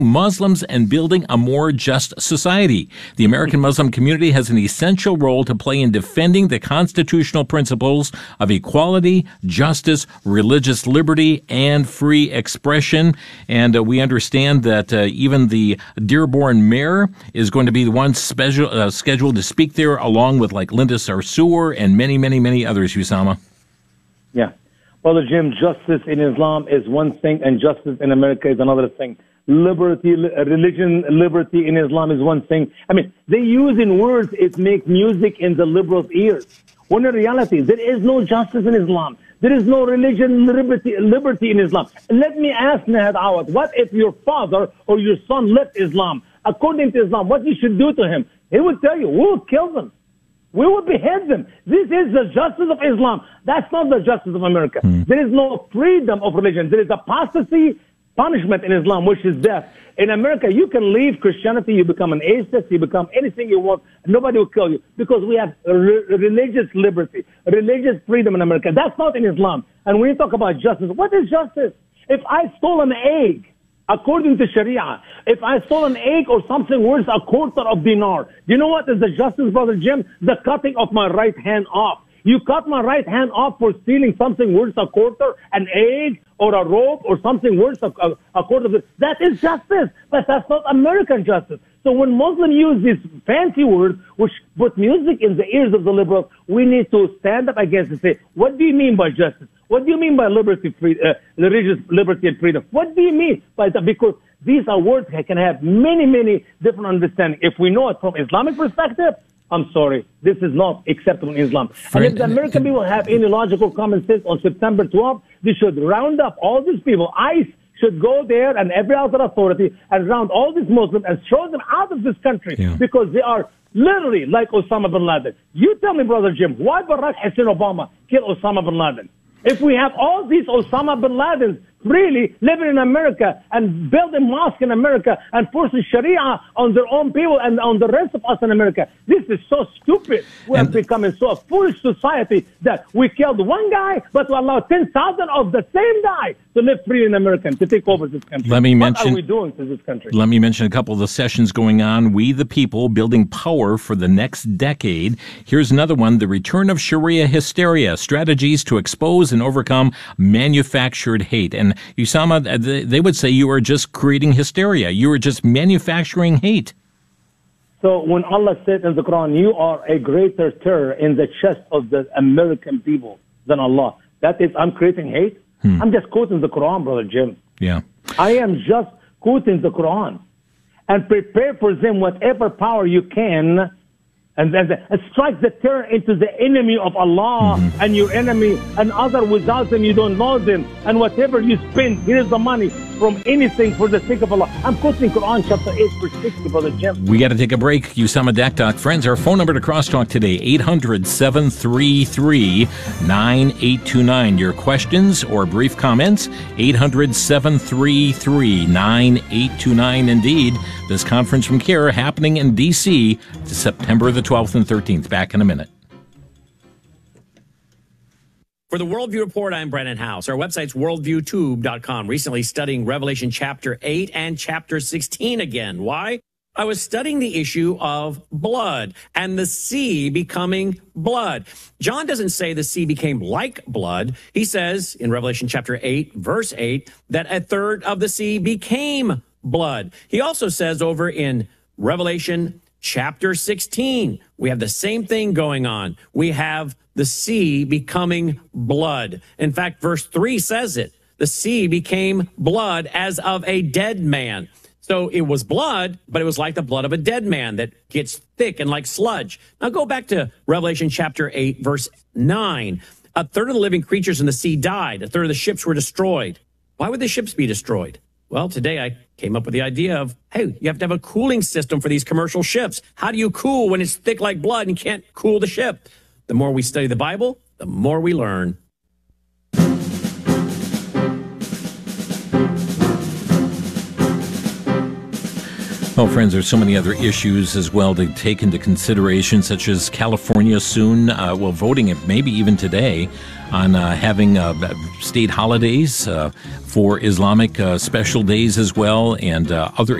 Muslims and building a more just society. The American Muslim community has an essential role to play in defending the constitutional principles of equality, justice, religious liberty, and free expression. And we understand that even the Dearborn mayor is going to be the one scheduled to speak there, along with like Linda Sarsour and many, many, many others, Usama. Yeah. Brother Jim, justice in Islam is one thing and justice in America is another thing. Liberty, religion, liberty in Islam is one thing. I mean, they use in words, it makes music in the liberals' ears. When in reality, there is no justice in Islam. There is no religion, liberty in Islam. Let me ask Nahad Awad, what if your father or your son left Islam? According to Islam, what you should do to him? He would tell you, we will kill them. We will behead them. This is the justice of Islam. That's not the justice of America. There is no freedom of religion. There is apostasy, punishment in Islam, which is death. In America, you can leave Christianity, you become an atheist, you become anything you want. Nobody will kill you because we have religious liberty, religious freedom in America. That's not in Islam. And when you talk about justice, what is justice? If I stole an egg, according to Sharia, if I stole an egg or something worth a quarter of dinar, do you know what is the justice, Brother Jim? The cutting of my right hand off. You cut my right hand off for stealing something worth a quarter, an egg or a rope or something worth a quarter of it. That is justice, but that's not American justice. So when Muslims use these fancy words, which put music in the ears of the liberals, we need to stand up against and say, what do you mean by justice? What do you mean by liberty, religious liberty and freedom? What do you mean by that? Because these are words that can have many, many different understandings. If we know it from Islamic perspective, I'm sorry, this is not acceptable in Islam. And if the American people have any logical common sense on September 12th, they should round up all these people. ICE should go there and every other authority and round all these Muslims and throw them out of this country because they are literally like Osama bin Laden. You tell me, Brother Jim, why Barack Hussein Obama killed Osama bin Laden? If we have all these Osama bin Ladens really living in America and building mosques in America and forcing Sharia on their own people and on the rest of us in America, this is so stupid. We are becoming so a foolish society that we killed one guy, but we allow 10,000 of the same guy to live free in America and to take over this country. What are we doing to this country? Let me mention a couple of the sessions going on. We the People, Building Power for the Next Decade. Here's another one, The Return of Sharia Hysteria, Strategies to Expose and Overcome Manufactured Hate. And Usama, they would say you are just creating hysteria. You are just manufacturing hate. So when Allah said in the Quran, you are a greater terror in the chest of the American people than Allah. That is, I'm creating hate? I'm just quoting the Quran, Brother Jim. Yeah. I am just quoting the Quran. And prepare for them whatever power you can and strike the terror into the enemy of Allah and your enemy and other without them you don't know them, and whatever you spend, here's the money from anything for the sake of Allah. I'm quoting Quran chapter 8 verse 60, Brother Jim. We got to take a break. Usama Daktak. Friends, our phone number to crosstalk today, 800-733-9829. Your questions or brief comments, 800-733-9829. Indeed, this conference from CARE happening in D.C. to September the 12th and 13th. Back in a minute. For the Worldview Report, I'm Brennan House. Our website's worldviewtube.com. Recently studying Revelation chapter 8 and chapter 16 again. Why? I was studying the issue of blood and the sea becoming blood. John doesn't say the sea became like blood. He says in Revelation chapter 8, verse 8, that a third of the sea became blood. He also says over in Revelation chapter 16, we have the same thing going on. We have the sea becoming blood. In fact, verse 3 says it. The sea became blood as of a dead man. So it was blood, but it was like the blood of a dead man that gets thick and like sludge. Now go back to Revelation chapter 8, verse 9. A third of the living creatures in the sea died. A third of the ships were destroyed. Why would the ships be destroyed? Well, today I came up with the idea of, hey, you have to have a cooling system for these commercial ships. How do you cool when it's thick like blood and you can't cool the ship? The more we study the Bible, the more we learn. Well, friends, there's so many other issues as well to take into consideration, such as California soon, voting maybe even today on having state holidays for Islamic special days as well, and other